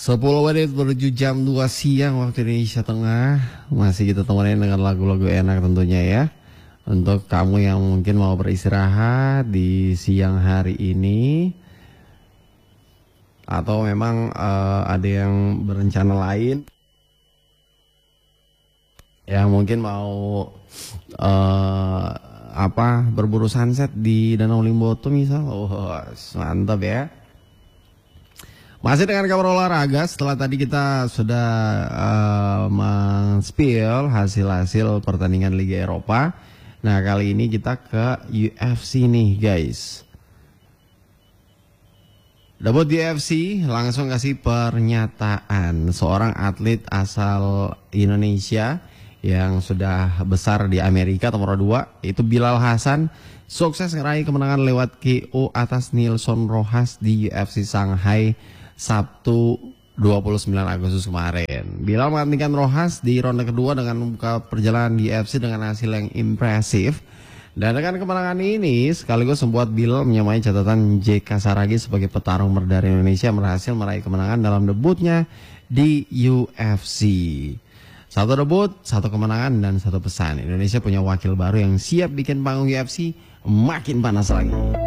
10 menit menuju jam 2 siang waktu Indonesia Tengah. Masih kita temenin dengan lagu-lagu enak tentunya ya. Untuk kamu yang mungkin mau beristirahat di siang hari ini, atau memang ada yang berencana lain, yang mungkin mau berburu sunset di Danau Limboto misal. Mantap ya. Masih dengan kabar olahraga. Setelah tadi kita sudah men-spill hasil-hasil pertandingan Liga Eropa. Nah, kali ini kita ke UFC nih guys. Debut UFC langsung kasih pernyataan seorang atlet asal Indonesia yang sudah besar di Amerika, nomor 2 itu Bilal Hasan, sukses meraih kemenangan lewat KO atas Nilson Rojas di UFC Shanghai Sabtu 29 Agustus kemarin. Bilal menghentikan Rojas di ronde kedua dengan membuka perjalanan di UFC dengan hasil yang impresif. Dan dengan kemenangan ini sekaligus membuat Bilal menyamai catatan JK Saragi sebagai petarung berdari Indonesia yang berhasil meraih kemenangan dalam debutnya di UFC. Satu debut, satu kemenangan, dan satu pesan. Indonesia punya wakil baru yang siap bikin panggung UFC makin panas lagi.